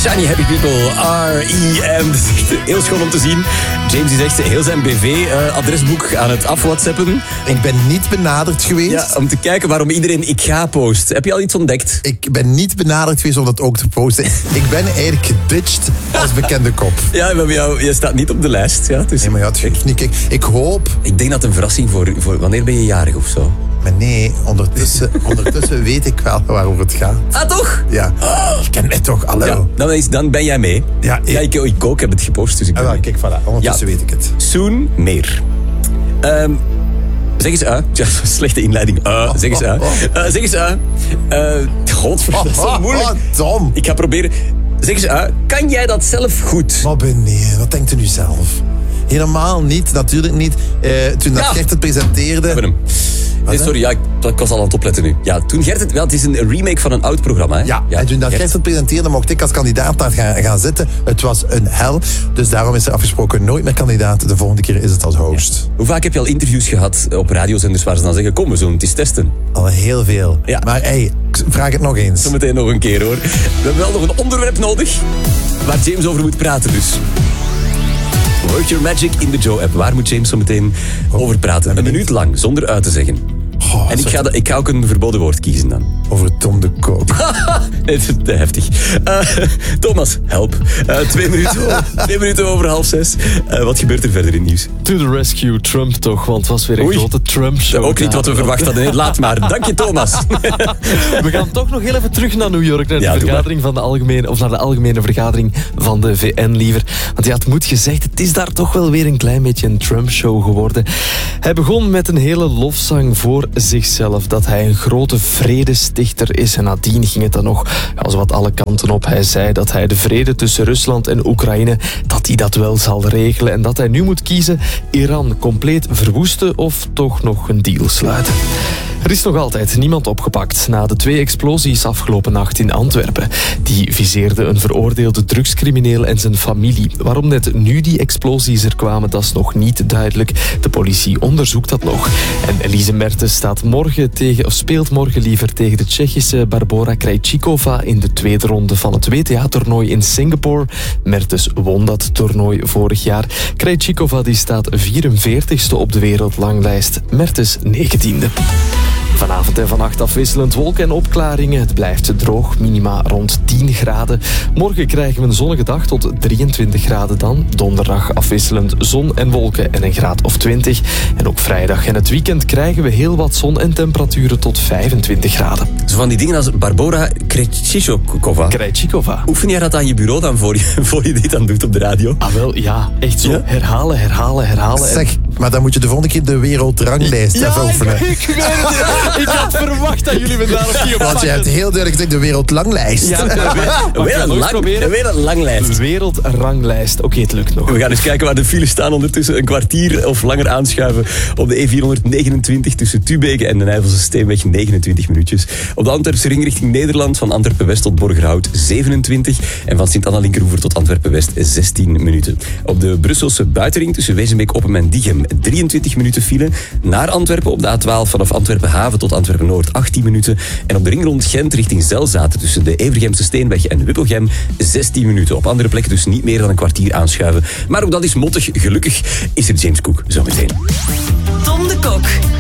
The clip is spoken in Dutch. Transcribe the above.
Shiny Happy People, R.E.M. Dat is echt heel schoon om te zien. James die zegt heel zijn BV-adresboek aan het afwhatsappen. Ik ben niet benaderd geweest. Ja, om te kijken waarom iedereen ik ga post. Heb je al iets ontdekt? Ik ben niet benaderd geweest om dat ook te posten. Ik ben eigenlijk geditcht als bekende kop. Ja, maar je staat niet op de lijst. Ja, dus... Nee, maar ja, het geeft niet. Kijk, ik hoop... Ik denk dat het een verrassing voor wanneer ben je jarig of zo? Maar nee, ondertussen weet ik wel waarover het gaat. Ah, toch? Ja. Je kent mij toch, hallo. Ja, dan ben jij mee. Ja, ik ook heb het gepost, dus ik ben mee. Kijk, voilà. Ondertussen weet ik het. Soon meer. Zeg eens ja, slechte inleiding. Zeg eens zeg eens godverdomme, dat is zo moeilijk. Tom. Ik ga proberen. Zeg eens kan jij dat zelf goed? Maar nee, wat denkt u nu zelf? Helemaal niet, natuurlijk niet. Toen dat Gert het presenteerde... We hebben hem. Nee, sorry, ik was al aan het opletten nu. Ja, toen Gert het... Wel, het is een remake van een oud programma, hè? Ja, en toen dat Gert het presenteerde, mocht ik als kandidaat daar gaan zitten. Het was een hel. Dus daarom is er afgesproken nooit meer kandidaat. De volgende keer is het als host. Ja. Hoe vaak heb je al interviews gehad op radiozenders waar ze dan zeggen, kom, we zullen het eens testen? Al heel veel. Ja. Maar vraag het nog eens. Zometeen nog een keer, hoor. We hebben wel nog een onderwerp nodig waar James over moet praten, dus... Work Your Magic in de Joe-app. Waar moet James zo meteen over praten? Een minuut lang, zonder uit te zeggen. En ik ga ook een verboden woord kiezen dan. Over Tom de Koop. Nee, het is te heftig. Thomas, help. 2 minuten over 5:30. Wat gebeurt er verder in nieuws? To the rescue, Trump toch, want het was weer een grote Trump-show. Ook niet wat we verwacht hadden. Nee, laat maar. Dank je, Thomas. We gaan toch nog heel even terug naar New York, naar de vergadering van de algemene vergadering van de VN liever. Want ja, het moet gezegd, het is daar toch wel weer een klein beetje een Trump-show geworden. Hij begon met een hele lofzang voor zichzelf, dat hij een grote vredestichter is. En nadien ging het dan nog zowat alle kanten op. Hij zei dat hij de vrede tussen Rusland en Oekraïne, dat hij dat wel zal regelen. En dat hij nu moet kiezen Iran compleet verwoesten of toch nog een deal sluiten. Er is nog altijd niemand opgepakt na de 2 explosies afgelopen nacht in Antwerpen. Die viseerden een veroordeelde drugscrimineel en zijn familie. Waarom net nu die explosies er kwamen, dat is nog niet duidelijk. De politie onderzoekt dat nog. En Elise Mertens speelt morgen liever tegen de Tsjechische Barbora Krejcikova in de tweede ronde van het WTA-toernooi in Singapore. Mertens won dat toernooi vorig jaar. Krejcikova die staat 44ste op de wereldranglijst. Mertens 19e. Vanavond en vannacht afwisselend wolken en opklaringen. Het blijft droog, minima rond 10 graden. Morgen krijgen we een zonnige dag tot 23 graden dan. Donderdag afwisselend zon en wolken en een graad of 20. En ook vrijdag en het weekend krijgen we heel wat zon en temperaturen tot 25 graden. Zo van die dingen als Barbora Krejcikova. Oefen jij dat aan je bureau dan voor je dit dan doet op de radio? Ah wel, ja. Echt zo. Ja? Herhalen. Zeg, maar dan moet je de volgende keer de wereldranglijst even oefenen. Ik weet het. Ik had verwacht dat jullie me daarop gingen pakken. Want je hebt heel duidelijk gezegd de wereldranglijst. Ja, een wereldranglijst. Wereldranglijst. Oké, het lukt nog. We gaan eens kijken waar de files staan ondertussen. Een kwartier of langer aanschuiven op de E429 tussen Tubeke en de Nijvelse Steenweg 29 minuutjes. Op de Antwerpse ring richting Nederland van Antwerpen-West tot Borgerhout 27 en van Sint-Anna-Linkeroever tot Antwerpen-West 16 minuten. Op de Brusselse buitenring tussen Wezenbeek-Oppem en Diegem 23 minuten file. Naar Antwerpen op de A12 vanaf Antwerpen-Haven tot Antwerpen-Noord 18 minuten. En op de ring rond Gent richting Zelzaten tussen de Evergemse Steenweg en Wippelgem 16 minuten. Op andere plekken dus niet meer dan een kwartier aanschuiven. Maar ook dat is mottig. Gelukkig is er James Cook zometeen. Tom de Kok.